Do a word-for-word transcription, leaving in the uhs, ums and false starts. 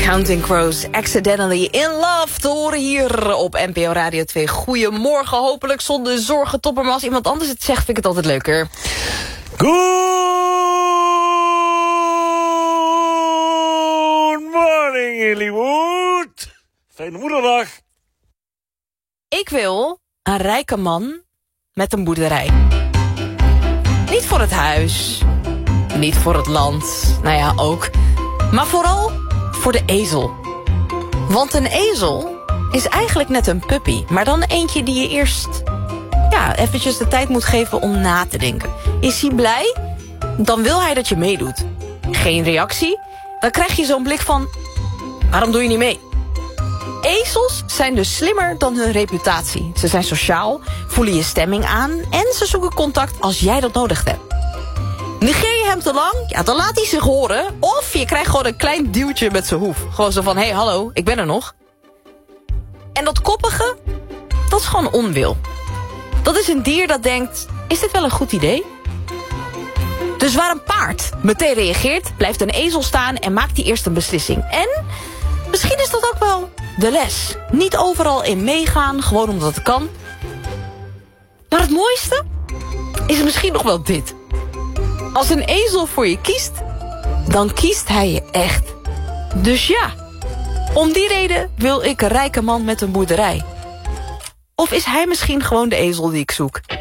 Counting Crows, Accidentally in Love, te horen hier op N P O Radio twee. Goedemorgen, hopelijk zonder zorgen, topper. Maar als iemand anders het zegt, vind ik het altijd leuker. Good morning, Hollywood. Fijne moederdag. Ik wil een rijke man met een boerderij. Niet voor het huis, niet voor het land, nou ja, ook. Maar vooral voor de ezel. Want een ezel is eigenlijk net een puppy, maar dan eentje die je eerst ja, eventjes de tijd moet geven om na te denken. Is hij blij? Dan wil hij dat je meedoet. Geen reactie? Dan krijg je zo'n blik van, waarom doe je niet mee? Ezels zijn dus slimmer dan hun reputatie. Ze zijn sociaal, voelen je stemming aan en ze zoeken contact als jij dat nodig hebt. Negeer je hem te lang, ja, dan laat hij zich horen. Of je krijgt gewoon een klein duwtje met zijn hoef. Gewoon zo van, hé, hey, hallo, ik ben er nog. En dat koppige, dat is gewoon onwil. Dat is een dier dat denkt, is dit wel een goed idee? Dus waar een paard meteen reageert, blijft een ezel staan en maakt die eerst een beslissing. En misschien is dat ook wel de les. Niet overal in meegaan, gewoon omdat het kan. Maar het mooiste is misschien nog wel dit. Als een ezel voor je kiest, dan kiest hij je echt. Dus ja, om die reden wil ik een rijke man met een boerderij. Of is hij misschien gewoon de ezel die ik zoek?